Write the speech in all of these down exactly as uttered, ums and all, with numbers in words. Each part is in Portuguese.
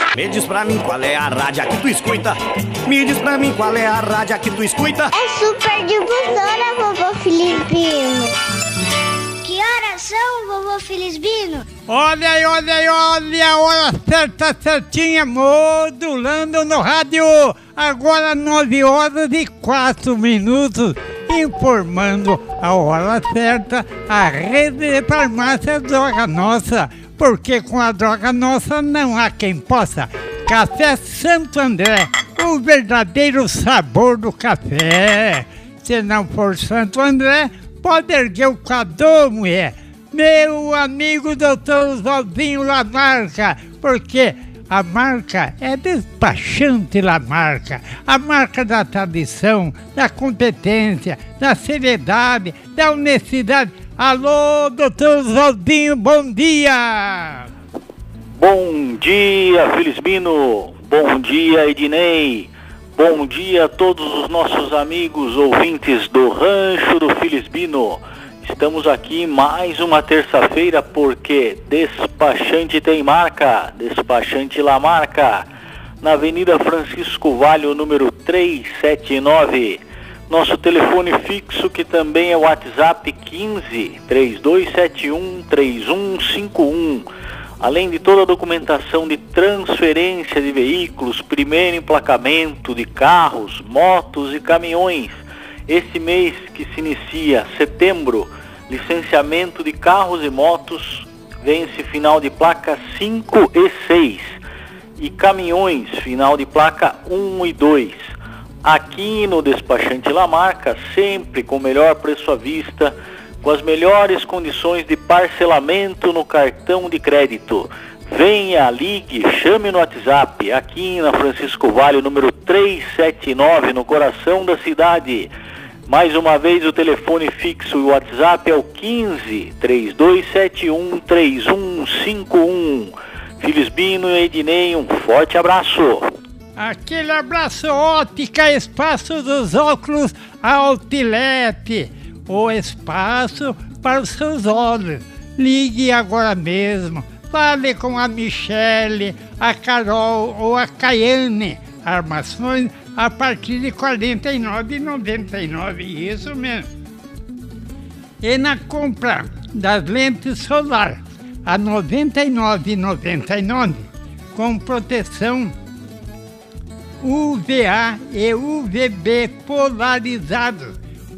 Me diz pra mim qual é a rádio que tu escuta. Me diz pra mim qual é a rádio que tu escuta. É Super Difusora, vovô Felizbino. Que horas são, vovô Felizbino? Olha aí, olha aí, olha a hora certa, certinha, modulando no rádio. Agora nove horas e quatro minutos, informando a hora certa, a rede de farmácia Droga Nossa. Porque com a Droga Nossa não há quem possa. Café Santo André, o verdadeiro sabor do café. Se não for Santo André, pode erguer o cadô, mulher. Meu amigo doutor Oswaldinho Lamarca, porque a marca é Despachante Lamarca, a marca da tradição, da competência, da seriedade, da honestidade. Alô, doutor Oswaldinho, bom dia! Bom dia, Felizbino! Bom dia, Ednei! Bom dia a todos os nossos amigos ouvintes do Rancho do Felizbino. Estamos aqui mais uma terça-feira porque Despachante tem marca, Despachante Lamarca, na Avenida Francisco Vale, número trezentos e setenta e nove. Nosso telefone fixo, que também é o WhatsApp, quinze, três dois sete um, três um cinco um. Além de toda a documentação de transferência de veículos, primeiro emplacamento de carros, motos e caminhões. Esse mês que se inicia, setembro, licenciamento de carros e motos, vence final de placa cinco e seis. E caminhões, final de placa um e dois. Aqui no Despachante Lamarca, sempre com o melhor preço à vista, com as melhores condições de parcelamento no cartão de crédito. Venha, ligue, chame no WhatsApp, aqui na Francisco Vale, número trezentos e setenta e nove, no coração da cidade. Mais uma vez o telefone fixo e o WhatsApp é o quinze, três dois sete um, três um cinco um. Felizbino e Ednei, um forte abraço. Aquele abraço. Ótica Espaço dos Óculos Outlet, o espaço para os seus olhos. Ligue agora mesmo, fale com a Michele, a Carol ou a Caiane. Armações a partir de quarenta e nove reais e noventa e nove centavos, isso mesmo. E na compra das lentes solar a noventa e nove reais e noventa e nove centavos, com proteção U V A e U V B polarizados.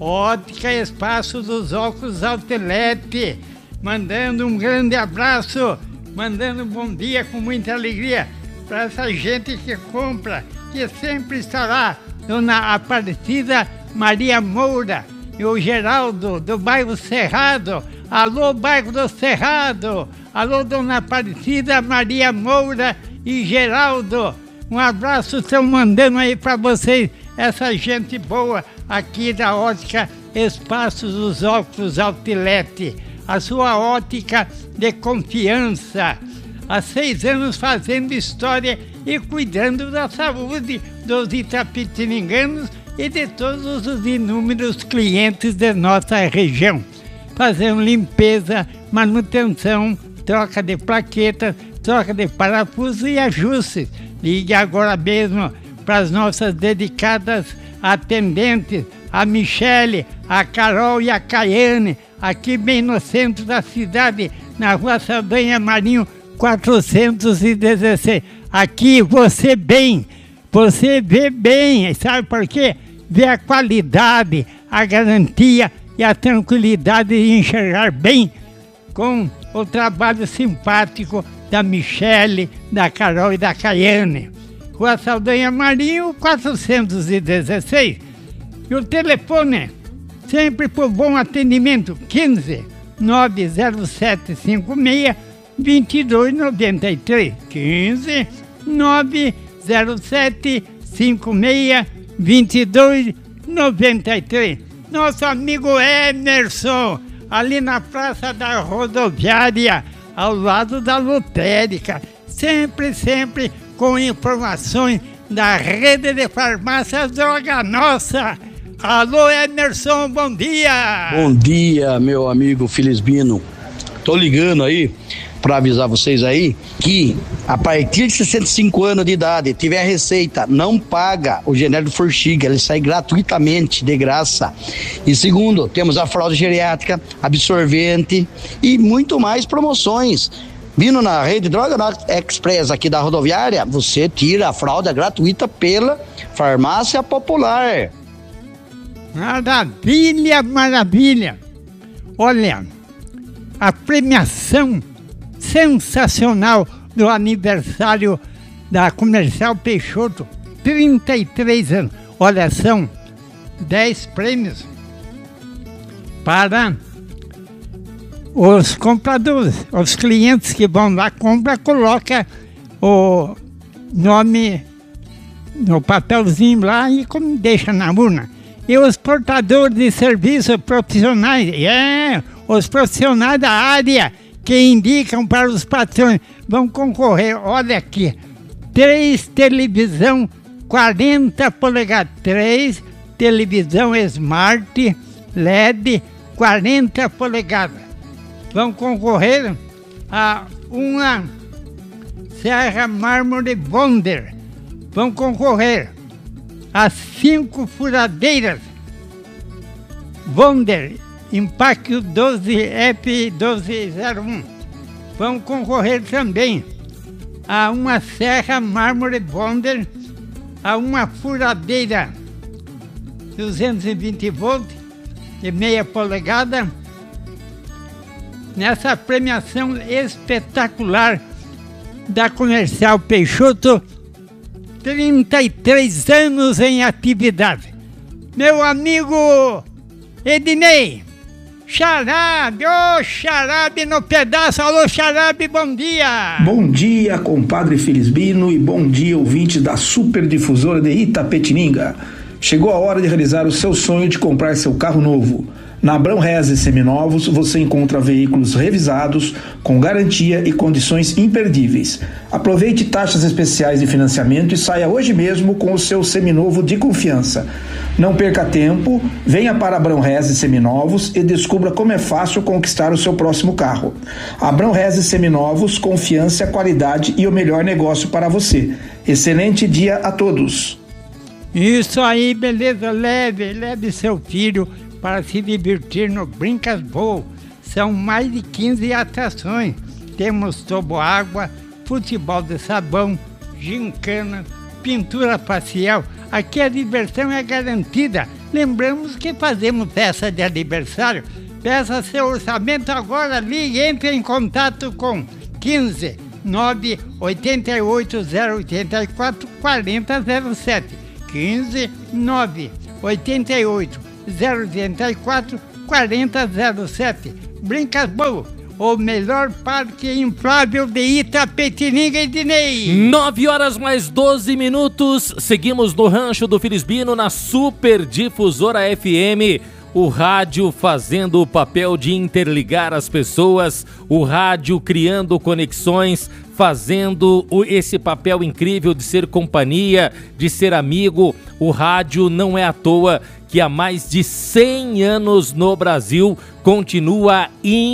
Ótica Espaço dos Óculos Outlet, mandando um grande abraço, mandando um bom dia com muita alegria para essa gente que compra, que sempre estará, Dona Aparecida Maria Moura e o Geraldo do bairro Cerrado. Alô, bairro do Cerrado, alô, Dona Aparecida Maria Moura e Geraldo. Um abraço estão mandando aí para vocês, essa gente boa aqui da Ótica Espaços dos Óculos Outlet, a sua ótica de confiança. Há seis anos fazendo história e cuidando da saúde dos itapetininganos e de todos os inúmeros clientes de nossa região. Fazendo limpeza, manutenção, troca de plaquetas, troca de parafusos e ajustes. Ligue agora mesmo para as nossas dedicadas atendentes, a Michele, a Carol e a Caiane, aqui bem no centro da cidade, na Rua Saldanha Marinho, quatrocentos e dezesseis. Aqui você bem, você vê bem, sabe por quê? Vê a qualidade, a garantia e a tranquilidade de enxergar bem com o trabalho simpático da Michele, da Carol e da Caiane. Rua Saldanha Marinho, quatrocentos e dezesseis. E o telefone, sempre por bom atendimento, quinze, nove zero sete cinco seis, dois dois nove três. quinze, nove zero sete cinco seis, dois dois nove três. Nosso amigo Emerson, ali na Praça da Rodoviária, ao lado da lotérica, sempre, sempre com informações da rede de farmácias Droga Nossa. Alô, Emerson, bom dia! Bom dia, meu amigo Felizbino. Tô ligando aí para avisar vocês aí que a partir de sessenta e cinco anos de idade, tiver receita, não paga o genérico Forxiga, ele sai gratuitamente, de graça. E segundo, temos a fralda geriátrica, absorvente e muito mais promoções. Vindo na rede Droga Express aqui da rodoviária, você tira a fralda gratuita pela Farmácia Popular. Maravilha, maravilha. Olha, a premiação sensacional do aniversário da Comercial Peixoto, trinta e três anos. Olha, são dez prêmios para os compradores, os clientes que vão lá, compra, coloca o nome no papelzinho lá e deixa na urna. E os portadores de serviços profissionais, é, os profissionais da área que indicam para os patrões, vão concorrer, olha aqui, três televisão quarenta polegadas, três televisão Smart L E D quarenta polegadas. Vão concorrer a uma Serra Mármore Wonder. Vão concorrer a cinco furadeiras Wonder Impact doze F doze zero um. Vão concorrer também a uma Serra Mármore Wonder, a uma furadeira duzentos e vinte volts de meia polegada, nessa premiação espetacular da Comercial Peixoto, trinta e três anos em atividade. Meu amigo Ednei, Xarabe, ô oh, Xarabe no pedaço, alô Xarabe, bom dia! Bom dia, compadre Felisbino, e bom dia, ouvintes da Superdifusora de Itapetininga. Chegou a hora de realizar o seu sonho de comprar seu carro novo. Na Abrão Reze Seminovos você encontra veículos revisados, com garantia e condições imperdíveis. Aproveite taxas especiais de financiamento e saia hoje mesmo com o seu seminovo de confiança. Não perca tempo, venha para Abrão Reze Seminovos e descubra como é fácil conquistar o seu próximo carro. Abrão Reze Seminovos, confiança, qualidade e o melhor negócio para você. Excelente dia a todos! Isso aí, beleza, leve, leve seu filho para se divertir no Brincas Bowl. São mais de quinze atrações. Temos toboágua, futebol de sabão, gincana, pintura facial. Aqui a diversão é garantida. Lembramos que fazemos festa de aniversário. Peça seu orçamento agora, ligue, entre em contato com quinze, nove, oito oito, zero oito quatro, quatro zero zero sete. quinze, nove, oito oito, zero oito quatro, quatro zero zero sete. Brincas Bowl, o melhor parque inflável de Itapetininga e Dinei. nove horas mais doze minutos, seguimos no Rancho do Felisbino na Superdifusora F M. O rádio fazendo o papel de interligar as pessoas, o rádio criando conexões, fazendo esse papel incrível de ser companhia, de ser amigo. O rádio não é à toa que há mais de cem anos no Brasil continua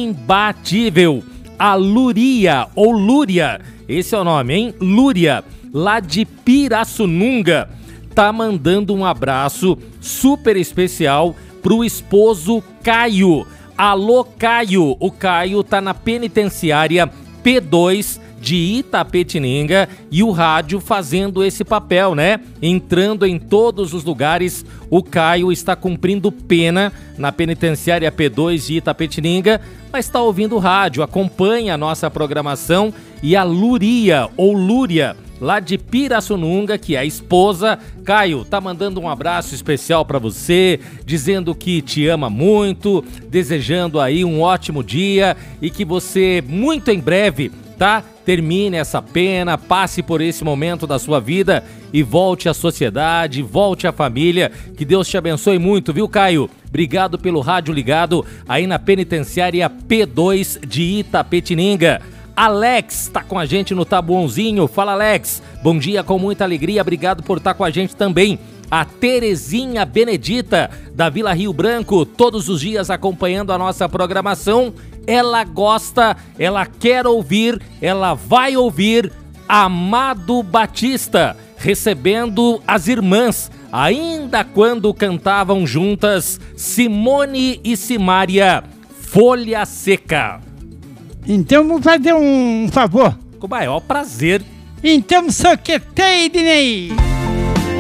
imbatível. A Luria, ou Lúria, esse é o nome, hein? Lúria, lá de Pirassununga, tá mandando um abraço super especial pro esposo Caio. Alô, Caio. O Caio tá na penitenciária P dois de Itapetininga e o rádio fazendo esse papel, né? Entrando em todos os lugares. O Caio está cumprindo pena na penitenciária P dois de Itapetininga, mas está ouvindo o rádio, acompanha a nossa programação. E a Luria, ou Lúria, lá de Pirassununga, que é a esposa, Caio, tá mandando um abraço especial para você, dizendo que te ama muito, desejando aí um ótimo dia e que você, muito em breve, tá? Termine essa pena, passe por esse momento da sua vida e volte à sociedade, volte à família. Que Deus te abençoe muito, viu, Caio? Obrigado pelo rádio ligado aí na penitenciária P dois de Itapetininga. Alex tá com a gente no Tabuãozinho. Fala, Alex. Bom dia, com muita alegria. Obrigado por estar com a gente também. A Terezinha Benedita, da Vila Rio Branco, todos os dias acompanhando a nossa programação. ela gosta, ela quer ouvir, ela vai ouvir Amado Batista, recebendo as irmãs, ainda quando cantavam juntas Simone e Simária, Folha Seca. Então vou fazer um favor. Com o maior prazer. Então soquetei, Dinei.